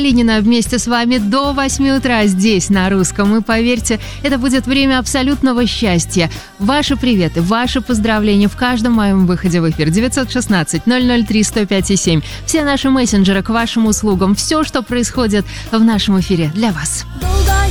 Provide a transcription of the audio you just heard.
Калинина вместе с вами до 8 утра здесь, на Русском. И поверьте, это будет время абсолютного счастья. Ваши приветы, ваши поздравления в каждом моем выходе в эфир. 916-003-105-7. Все наши мессенджеры к вашим услугам. Все, что происходит в нашем эфире для вас.